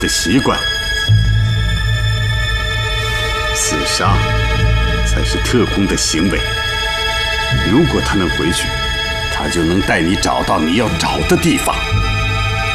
的习惯。自杀才是特工的行为。如果他能回去，他就能带你找到你要找的地方。